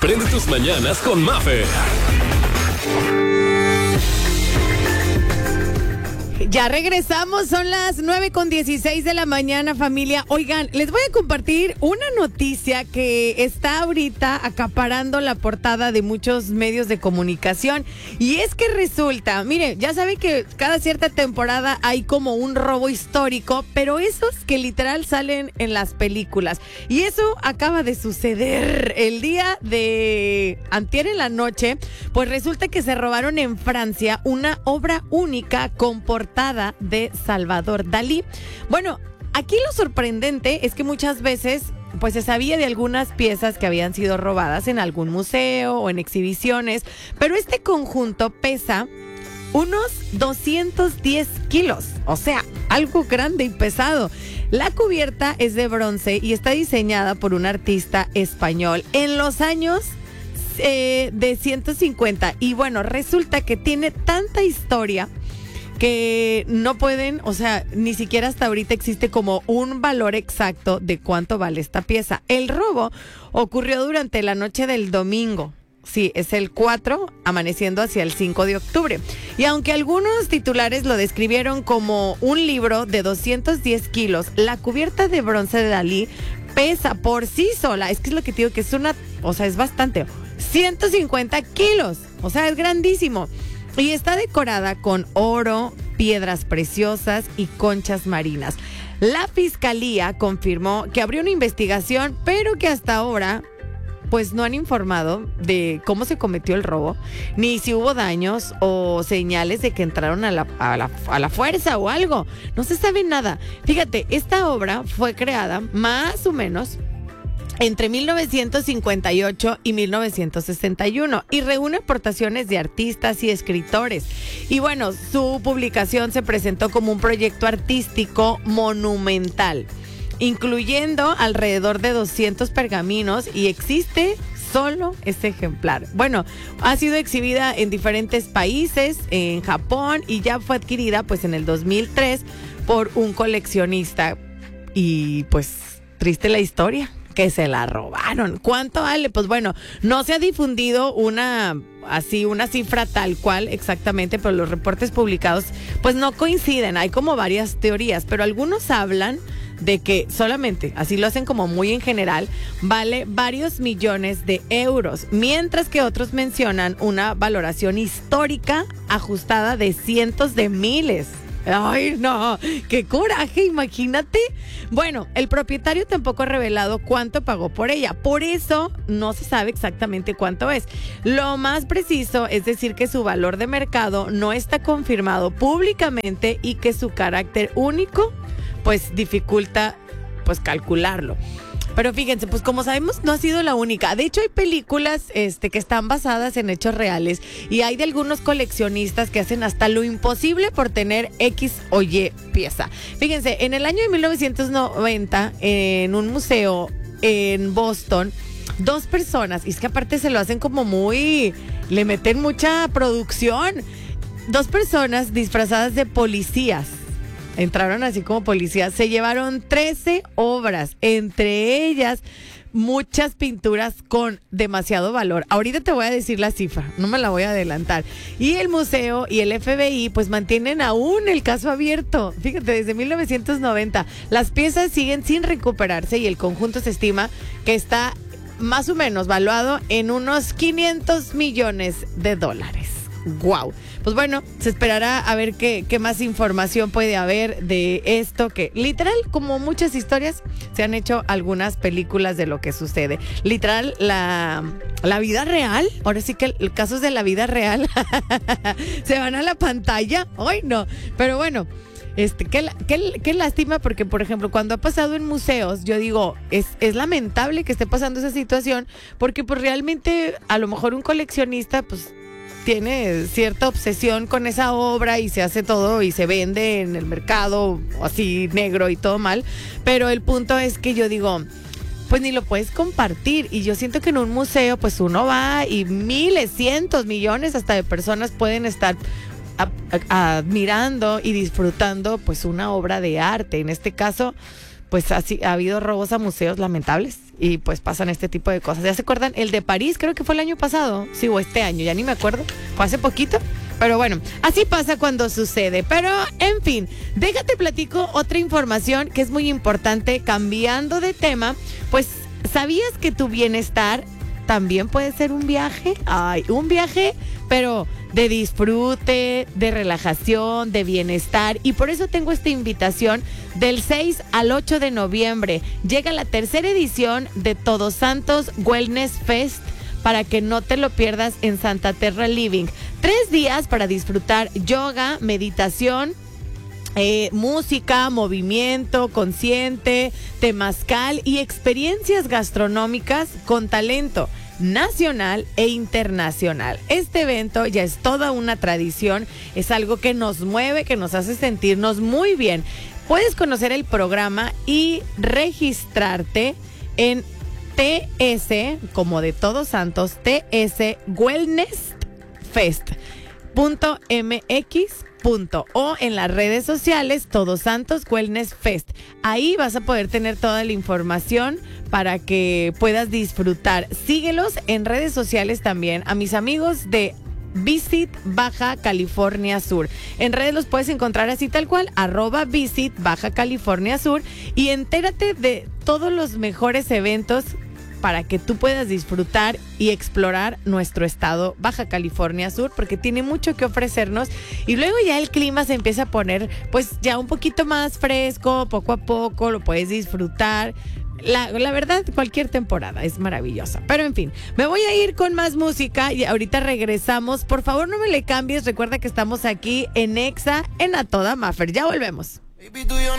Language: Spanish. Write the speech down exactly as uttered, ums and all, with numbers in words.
Prende tus mañanas con Mafer. Ya regresamos, son las nueve con dieciséis de la mañana, familia. Oigan, les voy a compartir una noticia que está ahorita acaparando la portada de muchos medios de comunicación. Y es que resulta, mire, ya saben que cada cierta temporada hay como un robo histórico, pero esos que literal salen en las películas. Y eso acaba de suceder el día de antier en la noche, pues resulta que se robaron en Francia una obra única con portada de Salvador Dalí. Bueno, aquí lo sorprendente es que muchas veces pues se sabía de algunas piezas que habían sido robadas en algún museo o en exhibiciones, pero este conjunto pesa unos doscientos diez kilos, o sea, algo grande y pesado. La cubierta es de bronce y está diseñada por un artista español en los años eh, de ciento cincuenta, y bueno, resulta que tiene tanta historia que no pueden, o sea, ni siquiera hasta ahorita existe como un valor exacto de cuánto vale esta pieza. El robo ocurrió durante la noche del domingo. Sí, es el cuatro, amaneciendo hacia el cinco de octubre. Y aunque algunos titulares lo describieron como un libro de doscientos diez kilos, la cubierta de bronce de Dalí pesa por sí sola, es que es lo que te digo, que es una, o sea, es bastante, ciento cincuenta kilos, o sea, es grandísimo. Y está decorada con oro, piedras preciosas y conchas marinas. La fiscalía confirmó que abrió una investigación, pero que hasta ahora pues no han informado de cómo se cometió el robo, ni si hubo daños o señales de que entraron a la, a la, a la fuerza o algo. No se sabe nada. Fíjate, esta obra fue creada más o menos entre mil novecientos cincuenta y ocho y mil novecientos sesenta y uno y reúne aportaciones de artistas y escritores. Y bueno, su publicación se presentó como un proyecto artístico monumental, incluyendo alrededor de doscientos pergaminos, y existe solo ese ejemplar. Bueno, ha sido exhibida en diferentes países, en Japón, y ya fue adquirida pues en el dos mil tres por un coleccionista. Y pues triste la historia, que se la robaron. ¿Cuánto vale? Pues bueno, no se ha difundido una así una cifra tal cual exactamente, pero los reportes publicados pues no coinciden. Hay como varias teorías, pero algunos hablan de que solamente, así lo hacen como muy en general, vale varios millones de euros, mientras que otros mencionan una valoración histórica ajustada de cientos de miles. Ay, no, qué coraje, imagínate. Bueno, el propietario tampoco ha revelado cuánto pagó por ella, por eso no se sabe exactamente cuánto es. Lo más preciso es decir que su valor de mercado no está confirmado públicamente y que su carácter único pues dificulta pues calcularlo. Pero fíjense, pues como sabemos, no ha sido la única. De hecho, hay películas este, que están basadas en hechos reales, y hay de algunos coleccionistas que hacen hasta lo imposible por tener X o Y pieza. Fíjense, en el año de mil novecientos noventa, en un museo en Boston, dos personas, y es que aparte se lo hacen como muy, le meten mucha producción, dos personas disfrazadas de policías. Entraron así como policías, se llevaron trece obras, entre ellas muchas pinturas con demasiado valor. Ahorita te voy a decir la cifra, no me la voy a adelantar. Y el museo y el F B I pues mantienen aún el caso abierto. Fíjate, desde mil novecientos noventa las piezas siguen sin recuperarse y el conjunto se estima que está más o menos valuado en unos quinientos millones de dólares. Wow. Pues bueno, se esperará a ver qué, qué más información puede haber de esto, que literal, como muchas historias, se han hecho algunas películas de lo que sucede. Literal, la, la vida real, ahora sí que el casos de la vida real se van a la pantalla. Ay, no. Pero bueno, Este, qué, qué, qué lástima, porque por ejemplo cuando ha pasado en museos, yo digo, es, es lamentable que esté pasando esa situación, porque pues realmente a lo mejor un coleccionista pues tiene cierta obsesión con esa obra y se hace todo y se vende en el mercado así negro y todo mal, pero el punto es que yo digo, pues ni lo puedes compartir, y yo siento que en un museo pues uno va y miles, cientos, millones hasta de personas pueden estar a, a, admirando y disfrutando pues una obra de arte. En este caso pues así ha habido robos a museos lamentables y pues pasan este tipo de cosas. ¿Ya se acuerdan? El de París creo que fue el año pasado, sí, o este año, ya ni me acuerdo, fue hace poquito. Pero bueno, así pasa cuando sucede. Pero, en fin, déjate platico otra información que es muy importante. Cambiando de tema, pues, ¿sabías que tu bienestar también puede ser un viaje? Ay, un viaje, pero de disfrute, de relajación, de bienestar. Y por eso tengo esta invitación del seis al ocho de noviembre. Llega la tercera edición de Todos Santos Wellness Fest, para que no te lo pierdas en Santa Terra Living. Tres días para disfrutar yoga, meditación, eh, música, movimiento consciente, temazcal y experiencias gastronómicas con talento nacional e internacional. Este evento ya es toda una tradición, es algo que nos mueve, que nos hace sentirnos muy bien. Puedes conocer el programa y registrarte en T S, como de Todos Santos, T S Wellness Fest punto M X o en las redes sociales Todos Santos Wellness Fest. Ahí vas a poder tener toda la información para que puedas disfrutar. Síguelos en redes sociales también a mis amigos de Visit Baja California Sur. En redes los puedes encontrar así tal cual, arroba Visit Baja California Sur, y entérate de todos los mejores eventos para que tú puedas disfrutar y explorar nuestro estado Baja California Sur, porque tiene mucho que ofrecernos. Y luego ya el clima se empieza a poner pues ya un poquito más fresco, poco a poco lo puedes disfrutar. La, la verdad, cualquier temporada es maravillosa. Pero en fin, me voy a ir con más música y ahorita regresamos. Por favor, no me le cambies. Recuerda que estamos aquí en Exa, en A Toda Maffer. Ya volvemos. Baby, tú y yo no